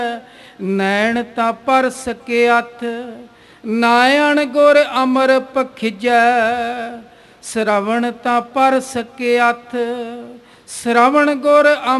नैन ता पर सके अथ, नायण गुर अमर पखिजै। श्रवण ता पर सके अथ, श्रवण गुर